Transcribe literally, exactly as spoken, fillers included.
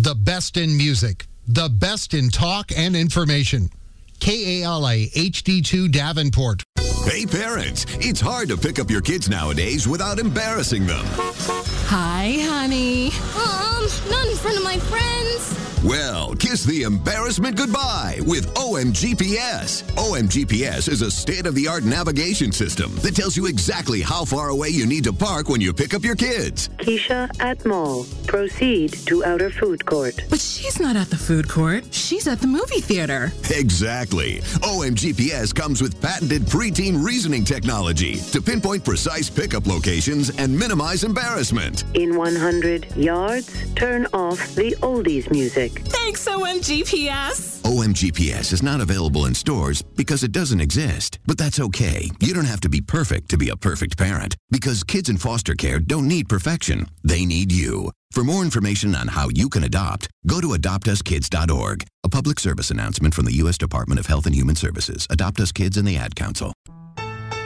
The best in music, the best in talk and information. K A L A H D two Davenport. Hey parents, it's hard to pick up your kids nowadays without embarrassing them. Hi, honey. Um, not in front of my friends. Well, kiss the embarrassment goodbye with O M G P S. O M G P S is a state-of-the-art navigation system that tells you exactly how far away you need to park when you pick up your kids. Keisha at mall. Proceed to outer food court. But she's not at the food court. She's at the movie theater. Exactly. O M G P S comes with patented preteen reasoning technology to pinpoint precise pickup locations and minimize embarrassment. In one hundred yards, turn off the oldies music. Thanks, O M G P S. O M G P S is not available in stores because it doesn't exist. But that's okay. You don't have to be perfect to be a perfect parent, because kids in foster care don't need perfection. They need you. For more information on how you can adopt, go to adopt us kids dot org. A public service announcement from the U S Department of Health and Human Services, Adopt Us Kids, and the Ad Council.